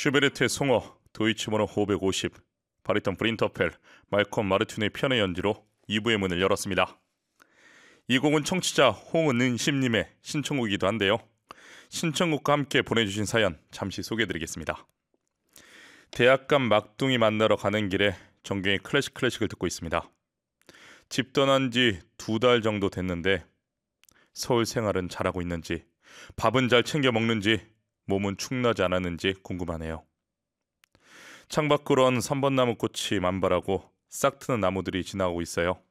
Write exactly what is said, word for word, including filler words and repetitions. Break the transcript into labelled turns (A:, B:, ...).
A: 슈베르트의 송어, 도이치모노 오백오십, 바리톤 브린터펠, 말콤 마르틴의 피아노 연주로 이 부의 문을 열었습니다. 이 곡은 청취자 홍은심님의 신청곡이기도 한데요. 신청곡과 함께 보내주신 사연 잠시 소개해드리겠습니다. 대학 간 막둥이 만나러 가는 길에 정경의 클래식 클래식을 듣고 있습니다. 집 떠난 지 두 달 정도 됐는데 서울 생활은 잘하고 있는지, 밥은 잘 챙겨 먹는지, 몸은 축나지 않았는지 궁금하네요. 창밖으론 삼 번 나무꽃이 만발하고 싹 트는 나무들이 지나가고 있어요.